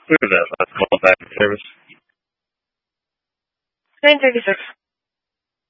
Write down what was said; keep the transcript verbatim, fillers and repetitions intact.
Who is that last call back in service? nine thirty-six